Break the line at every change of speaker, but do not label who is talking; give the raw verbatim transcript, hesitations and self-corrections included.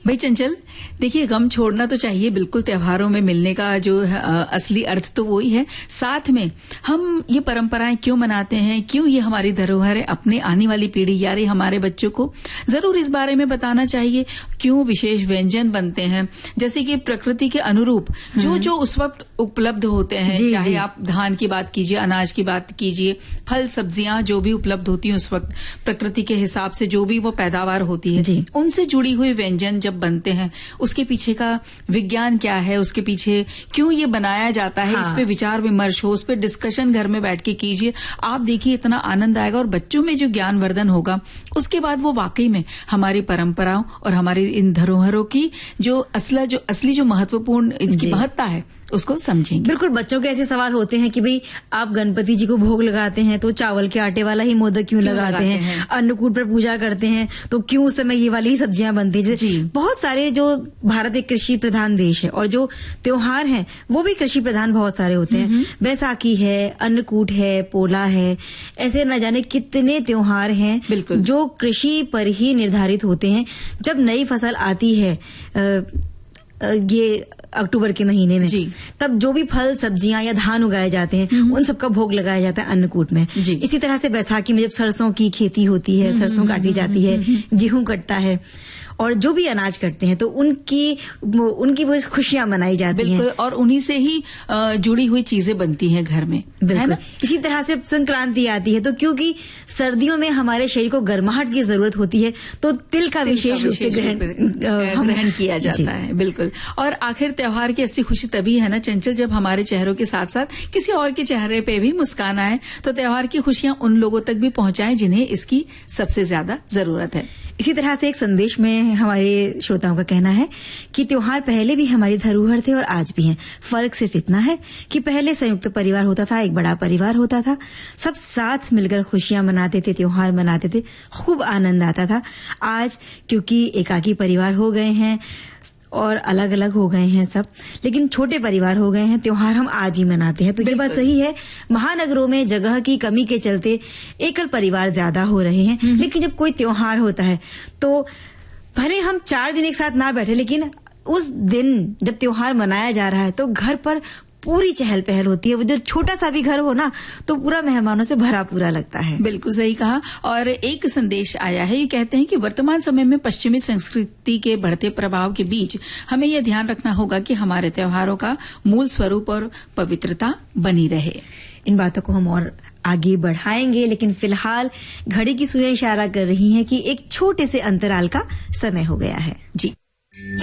भाई चंचल, देखिए गम छोड़ना तो चाहिए बिल्कुल, त्योहारों में मिलने का जो है, असली अर्थ तो वही है। साथ में हम ये परंपराएं क्यों मनाते हैं, क्यों ये हमारी धरोहर है, अपने आने वाली पीढ़ी यानी हमारे बच्चों को जरूर इस बारे में बताना चाहिए। क्यों विशेष व्यंजन बनते हैं, जैसे कि प्रकृति के अनुरूप जो जो उस वक्त उपलब्ध होते हैं, जी, चाहे जी. आप धान की बात कीजिए, अनाज की बात कीजिए, फल सब्जियां जो भी उपलब्ध होती हैं उस वक्त प्रकृति के हिसाब से जो भी वो पैदावार होती है, उनसे जुड़ी हुई व्यंजन जब बनते हैं, उसके पीछे का विज्ञान क्या है, उसके पीछे क्यों ये बनाया जाता है, हाँ। इस पे विचार विमर्श हो, उस पे डिस्कशन घर में बैठ के कीजिए। आप देखिए इतना आनंद आएगा और बच्चों में जो ज्ञानवर्धन होगा, उसके बाद वो वाकई में हमारी परंपराओं और हमारी इन धरोहरों की जो असला जो असली जो महत्वपूर्ण इसकी महत्ता है उसको समझेंगे।
बिल्कुल, बच्चों के ऐसे सवाल होते हैं कि भाई आप गणपति जी को भोग लगाते हैं तो चावल के आटे वाला ही मोदक क्यों, क्यों लगाते, लगाते हैं, हैं? अन्नकूट पर पूजा करते हैं तो क्यों उस समय ये वाली ही सब्जियां बनती हैं। जैसे बहुत सारे, जो भारत एक कृषि प्रधान देश है और जो त्योहार हैं वो भी कृषि प्रधान बहुत सारे होते हैं। बैसाखी है, अन्नकूट है, पोला है, ऐसे न जाने कितने त्योहार हैं जो कृषि पर ही निर्धारित होते हैं। जब नई फसल आती है ये अक्टूबर के महीने में, तब जो भी फल सब्जियां या धान उगाए जाते हैं उन सबका भोग लगाया जाता है अन्नकूट में। इसी तरह से बैसाखी में जब सरसों की खेती होती है, सरसों काटी जाती है, गेहूं कटता है और जो भी अनाज करते हैं तो उनकी उनकी वो खुशियां मनाई जाती हैं।
बिल्कुल, और उन्हीं से ही जुड़ी हुई चीजें बनती हैं घर में, है ना?
इसी तरह से संक्रांति आती है तो क्योंकि सर्दियों में हमारे शरीर को गर्माहट की जरूरत होती है तो तिल का विशेष रूप से ग्रहण
ग्रहण किया जाता है। बिल्कुल, और आखिर त्योहार की असली खुशी तभी है ना चंचल, जब हमारे चेहरों के साथ साथ किसी और के चेहरे पे भी मुस्कान आए, तो त्योहार की खुशियां उन लोगों तक भी पहुंचाएं जिन्हें इसकी सबसे ज्यादा जरूरत है।
इसी तरह से एक संदेश में हमारे श्रोताओं का कहना है कि त्योहार पहले भी हमारी धरोहर थे और आज भी हैं। फर्क सिर्फ इतना है कि पहले संयुक्त परिवार होता था, एक बड़ा परिवार होता था, सब साथ मिलकर खुशियां मनाते थे, त्योहार मनाते थे, खूब आनंद आता था। आज क्योंकि एकाकी परिवार हो गए हैं और अलग अलग हो गए हैं सब, लेकिन छोटे परिवार हो गए हैं, त्योहार हम आज भी मनाते हैं। तो ये बात सही है, महानगरों में जगह की कमी के चलते एकल परिवार ज्यादा हो रहे हैं, लेकिन जब कोई त्योहार होता है तो भले हम चार दिन एक साथ ना बैठे, लेकिन उस दिन जब त्योहार मनाया जा रहा है तो घर पर पूरी चहल पहल होती है। वो जो छोटा सा भी घर हो ना तो पूरा मेहमानों से भरा पूरा लगता है।
बिल्कुल सही कहा। और एक संदेश आया है, ये कहते हैं कि वर्तमान समय में पश्चिमी संस्कृति के बढ़ते प्रभाव के बीच हमें यह ध्यान रखना होगा कि हमारे त्योहारों का मूल स्वरूप और पवित्रता बनी रहे।
इन बातों को हम और आगे बढ़ाएंगे, लेकिन फिलहाल घड़ी की सुइयां इशारा कर रही हैं कि एक छोटे से अंतराल का समय हो गया है।
जी।